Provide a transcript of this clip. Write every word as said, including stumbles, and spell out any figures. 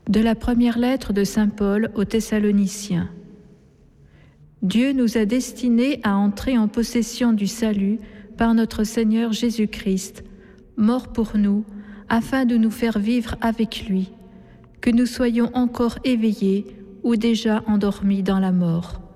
De la première lettre de saint Paul aux Thessaloniciens. Dieu nous a destinés à entrer en possession du salut par notre Seigneur Jésus-Christ, mort pour nous, afin de nous faire vivre avec lui, que nous soyons encore éveillés ou déjà endormis dans la mort.